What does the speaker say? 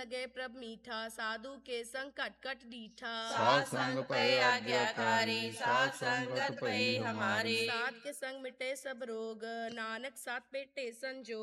लगे प्रभ मीठा, साधु के संग कट कट डीठा। साध संग पै आज्ञाकारी, साध संगत पै हमारी। साध के संग मिटे सब रोग, नानक साथ पेटे संजोग।